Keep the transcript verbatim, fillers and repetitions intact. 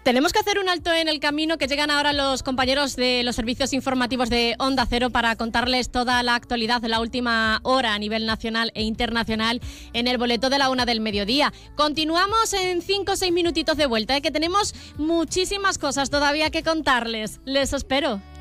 Tenemos que hacer un alto en el camino, que llegan ahora los compañeros de los servicios informativos de Onda Cero para contarles toda la actualidad de la última hora a nivel nacional e internacional en el boleto de la una del mediodía. Continuamos en cinco o seis minutitos de vuelta, ¿eh? Que tenemos muchísimas cosas todavía que contarles. Les espero.